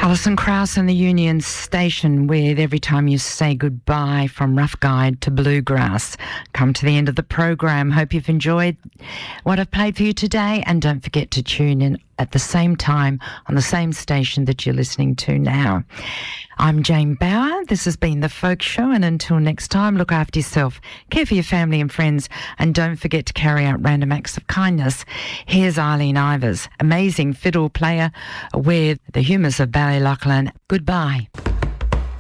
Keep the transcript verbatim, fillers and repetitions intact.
Alison Krauss and the Union Station with Every Time You Say Goodbye from Rough Guide to Bluegrass. Come to the end of the program. Hope you've enjoyed what I've played for you today, and don't forget to tune in at the same time on the same station that you're listening to now. I'm Jane Bauer. This has been The Folk Show, and until next time, look after yourself, care for your family and friends, and don't forget to carry out random acts of kindness. Here's Eileen Ivers, amazing fiddle player with the humours of Ballyloughlin. Goodbye.